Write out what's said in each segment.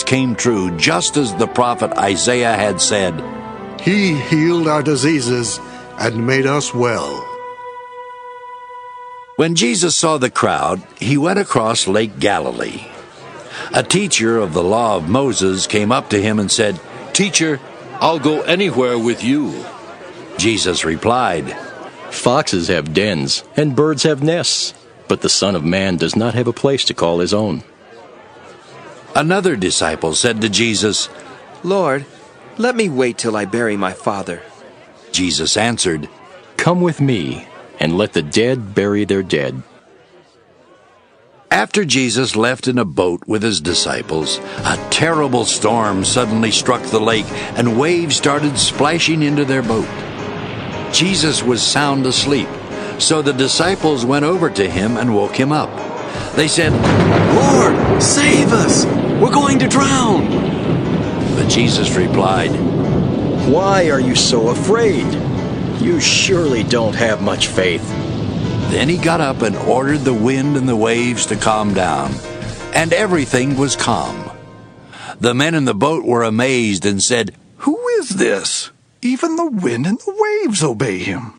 came true, just as the prophet Isaiah had said. He healed our diseases and made us well. When Jesus saw the crowd, he went across Lake Galilee. A teacher of the law of Moses came up to him and said, "Teacher, I'll go anywhere with you." Jesus replied, "Foxes have dens, and birds have nests, but the Son of Man does not have a place to call his own." Another disciple said to Jesus, "Lord, let me wait till I bury my father." Jesus answered, "Come with me, and let the dead bury their dead." After Jesus left in a boat with his disciples, a terrible storm suddenly struck the lake, and waves started splashing into their boat. Jesus was sound asleep, so the disciples went over to him and woke him up. They said, "Lord, save us! We're going to drown!" But Jesus replied, "Why are you so afraid? You surely don't have much faith." Then he got up and ordered the wind and the waves to calm down, and everything was calm. The men in the boat were amazed and said, "Who is this? Even the wind and the waves obey him."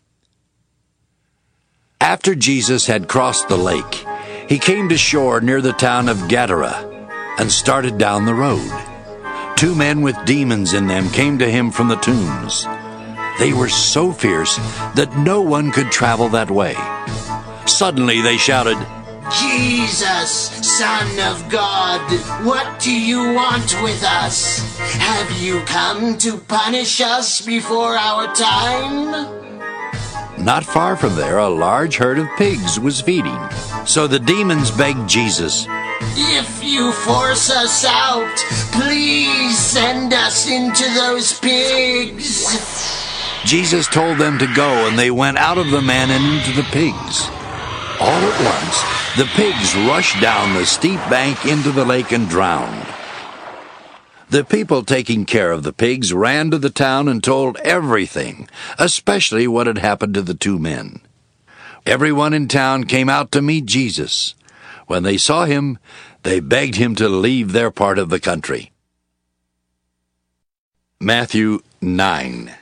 After Jesus had crossed the lake, he came to shore near the town of Gadara and started down the road. 2 men with demons in them came to him from the tombs. They were so fierce that no one could travel that way. Suddenly they shouted, "Jesus, Son of God, what do you want with us? Have you come to punish us before our time?" Not far from there, a large herd of pigs was feeding. So the demons begged Jesus, "If you force us out, please send us into those pigs." Jesus told them to go, and they went out of the man and into the pigs. All at once, the pigs rushed down the steep bank into the lake and drowned. The people taking care of the pigs ran to the town and told everything, especially what had happened to the 2 men. Everyone in town came out to meet Jesus. When they saw him, they begged him to leave their part of the country. Matthew 9.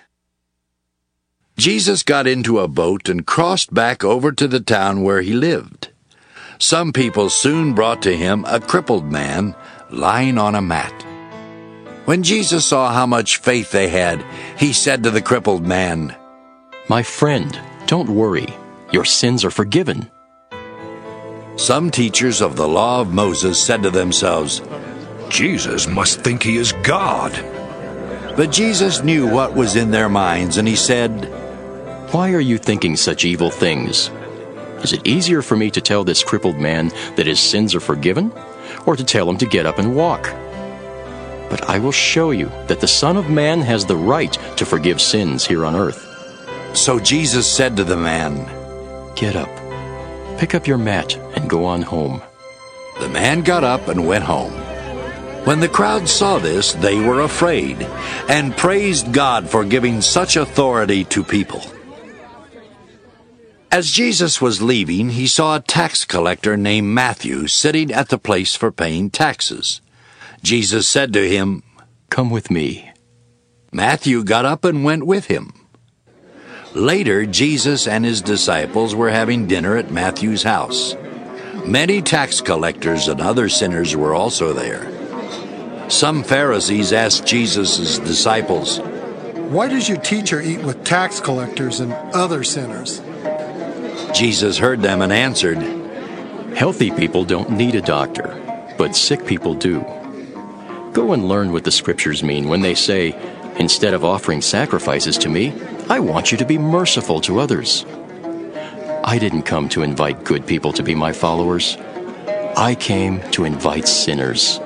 Jesus got into a boat and crossed back over to the town where he lived. Some people soon brought to him a crippled man lying on a mat. When Jesus saw how much faith they had, he said to the crippled man, "My friend, don't worry. Your sins are forgiven." Some teachers of the law of Moses said to themselves, Jesus must think he is God. But Jesus knew what was in their minds, and he said, "Why are you thinking such evil things? Is it easier for me to tell this crippled man that his sins are forgiven, or to tell him to get up and walk? But I will show you that the Son of Man has the right to forgive sins here on earth." So Jesus said to the man, "Get up, pick up your mat, and go on home." The man got up and went home. When the crowd saw this, they were afraid, and praised God for giving such authority to people. As Jesus was leaving, he saw a tax collector named Matthew sitting at the place for paying taxes. Jesus said to him, "Come with me." Matthew got up and went with him. Later, Jesus and his disciples were having dinner at Matthew's house. Many tax collectors and other sinners were also there. Some Pharisees asked Jesus' disciples, "Why does your teacher eat with tax collectors and other sinners?" Jesus heard them and answered, "Healthy people don't need a doctor, but sick people do. Go and learn what the scriptures mean when they say, 'Instead of offering sacrifices to me, I want you to be merciful to others.' I didn't come to invite good people to be my followers. I came to invite sinners."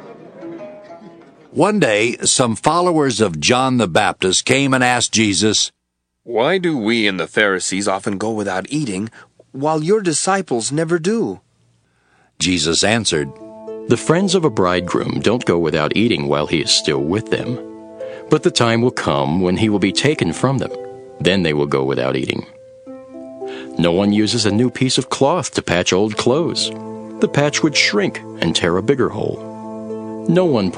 One day, some followers of John the Baptist came and asked Jesus, "Why do we and the Pharisees often go without eating, while your disciples never do?" Jesus answered, "The friends of a bridegroom don't go without eating while he is still with them. But the time will come when he will be taken from them. Then they will go without eating. No one uses a new piece of cloth to patch old clothes. The patch would shrink and tear a bigger hole. No one